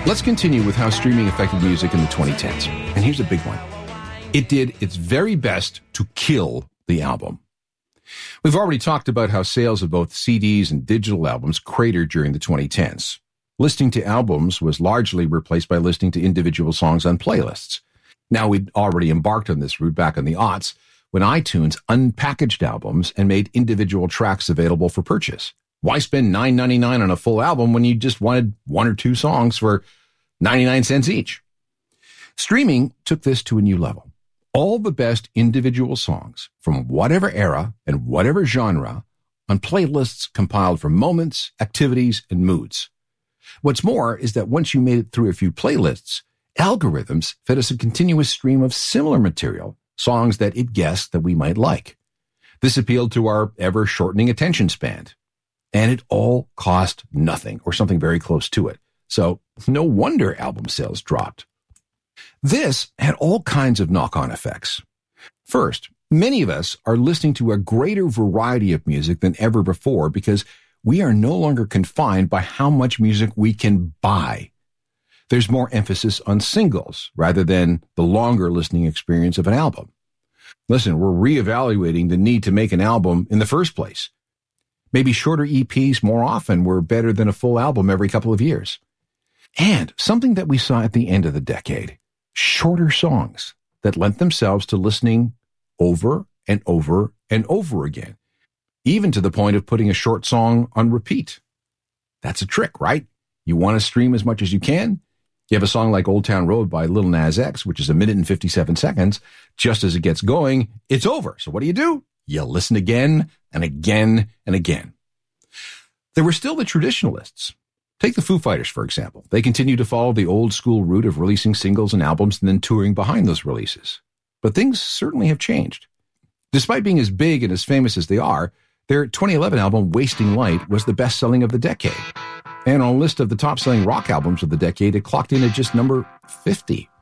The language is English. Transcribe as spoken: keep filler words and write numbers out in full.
Let's continue with how streaming affected music in the twenty tens. And here's a big one. It did its very best to kill the album. We've already talked about how sales of both C Ds and digital albums cratered during the twenty tens. Listening to albums was largely replaced by listening to individual songs on playlists. Now, we'd already embarked on this route back in the aughts when iTunes unpackaged albums and made individual tracks available for purchase. Why spend nine ninety-nine on a full album when you just wanted one or two songs for ninety-nine cents each? Streaming took this to a new level. All the best individual songs from whatever era and whatever genre on playlists compiled from moments, activities, and moods. What's more is that once you made it through a few playlists, algorithms fed us a continuous stream of similar material, songs that it guessed that we might like. This appealed to our ever-shortening attention span. And it all cost nothing, or something very close to it. So no wonder album sales dropped. This had all kinds of knock-on effects. First, many of us are listening to a greater variety of music than ever before because we are no longer confined by how much music we can buy. There's more emphasis on singles rather than the longer listening experience of an album. Listen, we're reevaluating the need to make an album in the first place. Maybe shorter E Ps more often were better than a full album every couple of years. And something that we saw at the end of the decade, shorter songs that lent themselves to listening over and over and over again, even to the point of putting a short song on repeat. That's a trick, right? You want to stream as much as you can? You have a song like Old Town Road by Lil Nas X, which is a minute and fifty-seven seconds. Just as it gets going, it's over. So what do you do? You listen again and again and again. There were still the traditionalists. Take the Foo Fighters, for example. They continue to follow the old school route of releasing singles and albums and then touring behind those releases. But things certainly have changed. Despite being as big and as famous as they are, their twenty eleven album, Wasting Light, was the best-selling of the decade. And on a list of the top-selling rock albums of the decade, it clocked in at just number fifty.